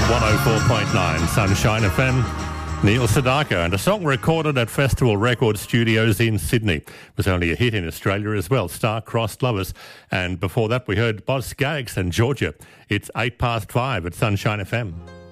104.9 Sunshine FM. Neil Sedaka, and a song recorded at Festival Record Studios in Sydney. It was only a hit in Australia as well, Star-Crossed Lovers. And before that we heard Boz Skaggs and Georgia. It's 5:08 at Sunshine FM.